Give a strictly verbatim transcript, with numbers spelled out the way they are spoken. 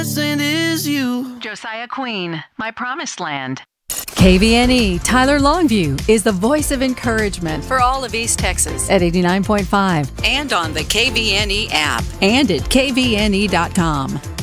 blessing is you. Josiah Queen, My Promised Land. K V N E Tyler Longview is the voice of encouragement for all of East Texas at eighty-nine point five and on the K V N E app and at K V N E dot com.